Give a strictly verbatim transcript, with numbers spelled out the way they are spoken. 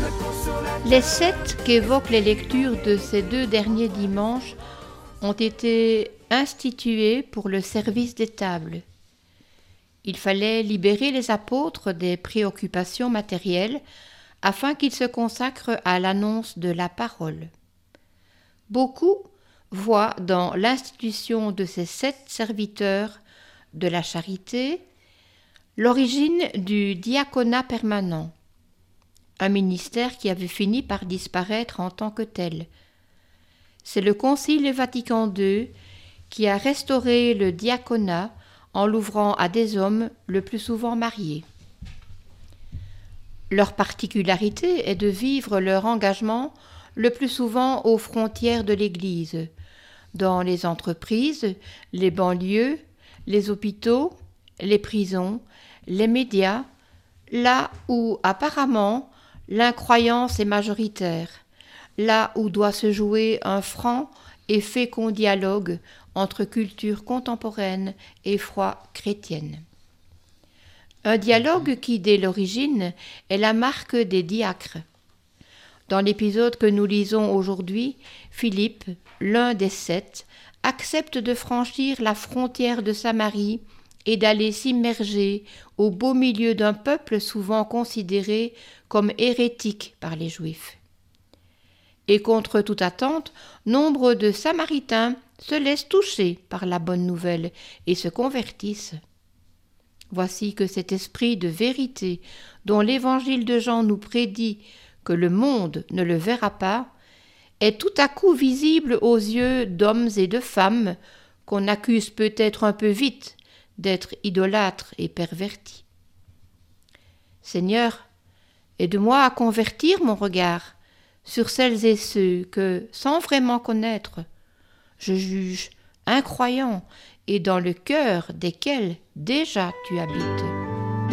Les sept qu'évoquent les lectures de ces deux derniers dimanches ont été institués pour le service des tables. Il fallait libérer les apôtres des préoccupations matérielles afin qu'ils se consacrent à l'annonce de la parole. Beaucoup voient dans l'institution de ces sept serviteurs de la charité l'origine du diaconat permanent, un ministère qui avait fini par disparaître en tant que tel. C'est le Concile Vatican deux qui a restauré le diaconat en l'ouvrant à des hommes le plus souvent mariés. Leur particularité est de vivre leur engagement le plus souvent aux frontières de l'Église, dans les entreprises, les banlieues, les hôpitaux, les prisons, les médias, là où apparemment l'incroyance est majoritaire, là où doit se jouer un franc et fécond dialogue entre culture contemporaine et foi chrétienne. Un dialogue qui, dès l'origine, est la marque des diacres. Dans l'épisode que nous lisons aujourd'hui, Philippe, l'un des sept, accepte de franchir la frontière de Samarie et d'aller s'immerger au beau milieu d'un peuple souvent considéré comme hérétique par les Juifs. Et contre toute attente, nombre de Samaritains se laissent toucher par la bonne nouvelle et se convertissent. Voici que cet esprit de vérité dont l'évangile de Jean nous prédit que le monde ne le verra pas, est tout à coup visible aux yeux d'hommes et de femmes qu'on accuse peut-être un peu vite d'être idolâtres et pervertis. Seigneur, aide-moi à convertir mon regard sur celles et ceux que, sans vraiment connaître, je juge incroyants et dans le cœur desquels déjà tu habites.